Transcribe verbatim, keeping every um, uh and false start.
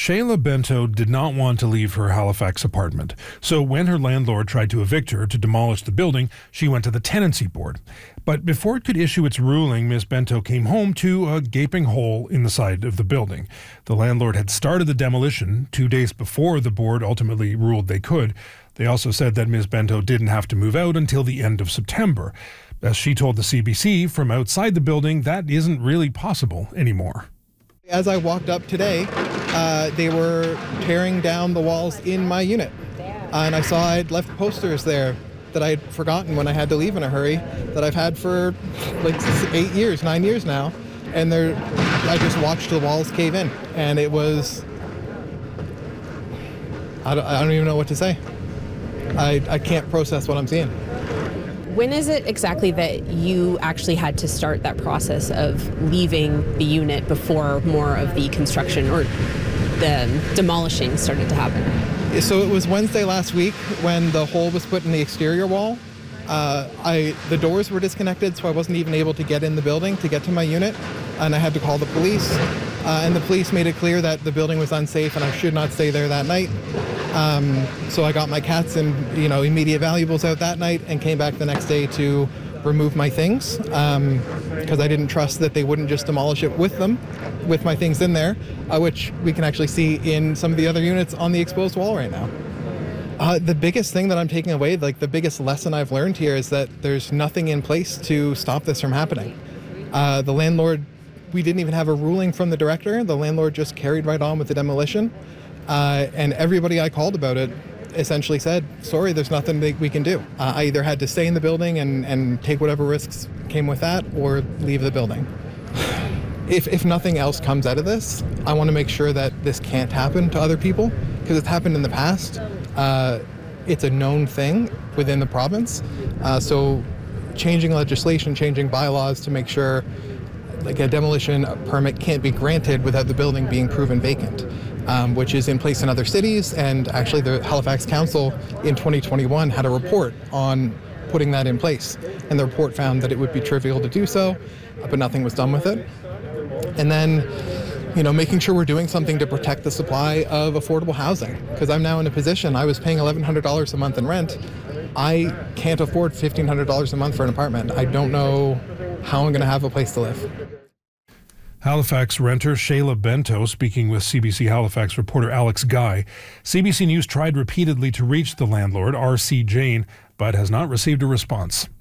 Shayla Bento did not want to leave her Halifax apartment. So when her landlord tried to evict her to demolish the building, she went to the tenancy board. But before it could issue its ruling, Miz Bento came home to a gaping hole in the side of the building. The landlord had started the demolition two days before the board ultimately ruled they could. They also said that Miz Bento didn't have to move out until the end of September. As she told the C B C, from outside the building, that isn't really possible anymore. As I walked up today, uh, they were tearing down the walls in my unit. Uh, and I saw I'd left posters there that I'd forgotten when I had to leave in a hurry, that I've had for like eight years, nine years now. And they're, I just watched the walls cave in. And it was, I don't, I don't even know what to say. I, I can't process what I'm seeing. When is it exactly that you actually had to start that process of leaving the unit before more of the construction or the demolishing started to happen? So it was Wednesday last week when the hole was put in the exterior wall. Uh, I the doors were disconnected, so I wasn't even able to get in the building to get to my unit, and I had to call the police. Uh, and the police made it clear that the building was unsafe and I should not stay there that night. Um, so I got my cats and you know immediate valuables out that night and came back the next day to remove my things because um, I didn't trust that they wouldn't just demolish it with them, with my things in there, uh, which we can actually see in some of the other units on the exposed wall right now. Uh, the biggest thing that I'm taking away, like the biggest lesson I've learned here, is that there's nothing in place to stop this from happening. Uh, the landlord, we didn't even have a ruling from the director. The landlord just carried right on with the demolition. Uh, and everybody I called about it essentially said, sorry, there's nothing that we can do. Uh, I either had to stay in the building and, and take whatever risks came with that or leave the building. If, if nothing else comes out of this, I want to make sure that this can't happen to other people because it's happened in the past. Uh, it's a known thing within the province. Uh, so changing legislation, changing bylaws to make sure like a demolition permit can't be granted without the building being proven vacant, um, which is in place in other cities. And actually the Halifax Council in twenty twenty-one had a report on putting that in place. And the report found that it would be trivial to do so, but nothing was done with it. And then, you know, making sure we're doing something to protect the supply of affordable housing. Because I'm now in a position, I was paying eleven hundred dollars a month in rent. I can't afford fifteen hundred dollars a month for an apartment. I don't know how I'm going to have a place to live. Halifax renter Shayla Bento speaking with C B C Halifax reporter Alex Guy. C B C News tried repeatedly to reach the landlord, R C Jane, but has not received a response.